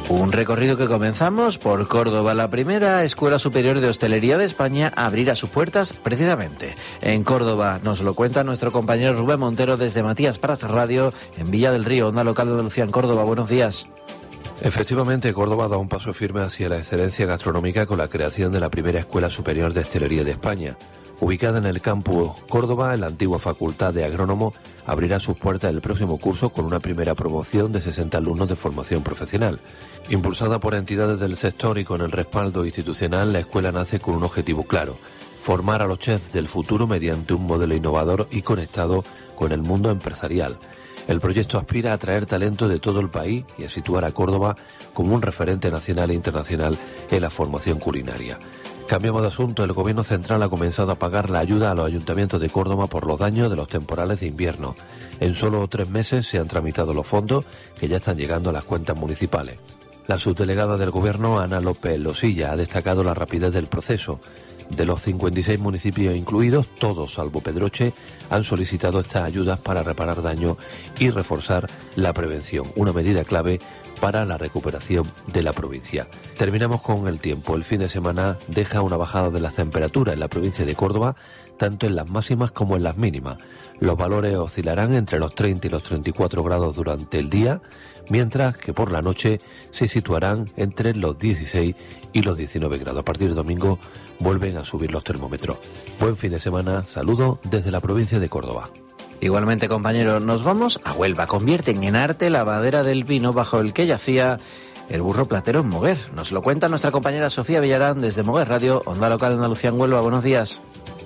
Un recorrido que comenzamos por Córdoba. La primera Escuela Superior de Hostelería de España abrirá sus puertas precisamente en Córdoba. Nos lo cuenta nuestro compañero Rubén Montero desde Matías Prats Radio en Villa del Río, onda local de Andalucía en Córdoba. Buenos días. Efectivamente, Córdoba da un paso firme hacia la excelencia gastronómica con la creación de la primera Escuela Superior de Hostelería de España. Ubicada en el campus Córdoba, la antigua Facultad de Agrónomo abrirá sus puertas el próximo curso con una primera promoción de 60 alumnos de formación profesional. Impulsada por entidades del sector y con el respaldo institucional, la escuela nace con un objetivo claro: formar a los chefs del futuro mediante un modelo innovador y conectado con el mundo empresarial. El proyecto aspira a atraer talento de todo el país y a situar a Córdoba como un referente nacional e internacional en la formación culinaria. Cambiamos de asunto. El Gobierno central ha comenzado a pagar la ayuda a los ayuntamientos de Córdoba por los daños de los temporales de invierno. En solo 3 meses se han tramitado los fondos que ya están llegando a las cuentas municipales. La subdelegada del Gobierno, Ana López Losilla, ha destacado la rapidez del proceso. De los 56 municipios incluidos, todos salvo Pedroche han solicitado estas ayudas para reparar daños y reforzar la prevención, una medida clave para la recuperación de la provincia. Terminamos con el tiempo. El fin de semana deja una bajada de las temperaturas en la provincia de Córdoba, tanto en las máximas como en las mínimas. Los valores oscilarán entre los 30 y los 34 grados durante el día, mientras que por la noche se situarán entre los 16 y los 19 grados. A partir del domingo vuelven a subir los termómetros. Buen fin de semana. Saludos desde la provincia de Córdoba. Igualmente, compañero, nos vamos a Huelva. Convierten en arte la badera del vino bajo el que yacía el burro platero en Moguer. Nos lo cuenta nuestra compañera Sofía Villarán desde Moguer Radio, onda local de Andalucía en Huelva. Buenos días.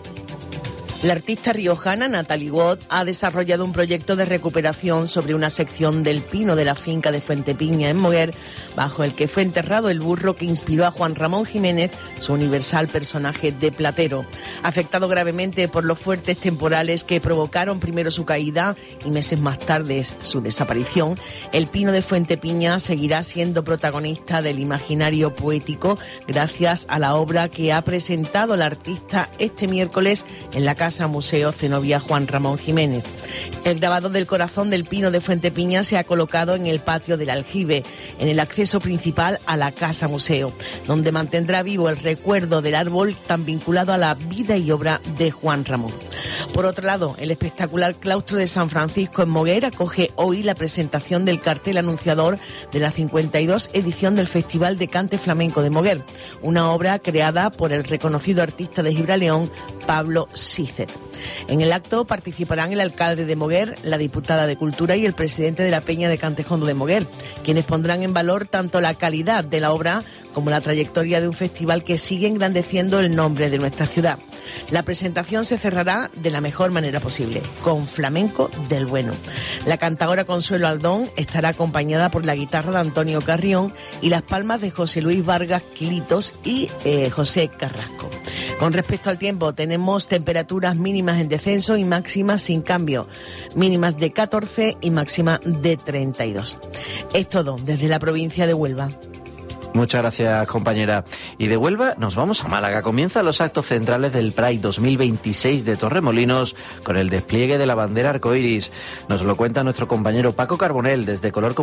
La artista riojana Natalie Watt ha desarrollado un proyecto de recuperación sobre una sección del pino de la finca de Fuentepiña en Moguer, bajo el que fue enterrado el burro que inspiró a Juan Ramón Jiménez, su universal personaje de platero. Afectado gravemente por los fuertes temporales que provocaron primero su caída y meses más tarde su desaparición, el pino de Fuentepiña seguirá siendo protagonista del imaginario poético gracias a la obra que ha presentado la artista este miércoles en la Casa Museo Zenobia Juan Ramón Jiménez. El grabado del corazón del pino de Fuentepiña se ha colocado en el patio del aljibe, en el acceso principal a la Casa Museo, donde mantendrá vivo el recuerdo del árbol tan vinculado a la vida y obra de Juan Ramón. Por otro lado, el espectacular claustro de San Francisco en Moguer acoge hoy la presentación del cartel anunciador de la 52 edición del Festival de Cante Flamenco de Moguer, una obra creada por el reconocido artista de Gibraleón, Pablo Sícer. En el acto participarán el alcalde de Moguer, la diputada de Cultura y el presidente de la Peña de Cantejondo de Moguer, quienes pondrán en valor tanto la calidad de la obra como la trayectoria de un festival que sigue engrandeciendo el nombre de nuestra ciudad. La presentación se cerrará de la mejor manera posible, con flamenco del bueno. La cantadora Consuelo Aldón estará acompañada por la guitarra de Antonio Carrión y las palmas de José Luis Vargas Quilitos y José Carrasco. Con respecto al tiempo, tenemos temperaturas mínimas en descenso y máximas sin cambio, mínimas de 14 y máxima de 32. Es todo desde la provincia de Huelva. Muchas gracias, compañera. Y de Huelva nos vamos a Málaga. Comienzan los actos centrales del Pride 2026 de Torremolinos con el despliegue de la bandera arcoiris. Nos lo cuenta nuestro compañero Paco Carbonell desde Color